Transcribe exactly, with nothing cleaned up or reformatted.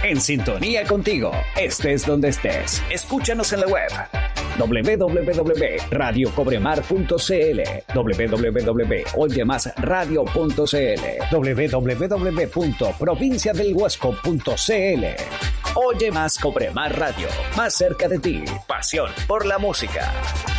en sintonía contigo, estés donde estés. Escúchanos en la web doble u doble u doble u punto radio cobremar punto c l, doble u doble u doble u punto oye más radio punto c l, doble u doble u doble u punto provincia del huasco punto c l. Oye más Cobremar Radio, más cerca de ti, pasión por la música.